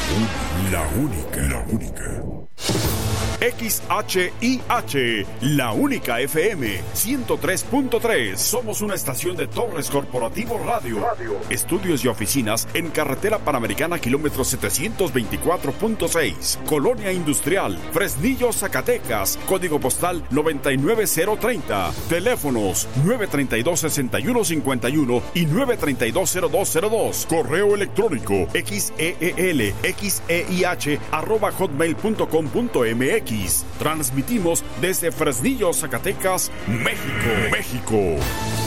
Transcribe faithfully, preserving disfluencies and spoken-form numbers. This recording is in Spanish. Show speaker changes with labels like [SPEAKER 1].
[SPEAKER 1] La única, la única. X H I H, la única F M, ciento tres punto tres. Somos una estación de Torres Corporativo Radio. Radio. Estudios y oficinas en Carretera Panamericana, kilómetro setecientos veinticuatro punto seis. Colonia Industrial, Fresnillo, Zacatecas. Código postal noventa y nueve cero treinta. Teléfonos nueve treinta y dos, sesenta y uno cincuenta y uno y nueve treinta y dos, cero dos cero dos. Correo electrónico xeel, xeih, arroba hotmail punto com punto mx. Transmitimos desde Fresnillo, Zacatecas, México, México.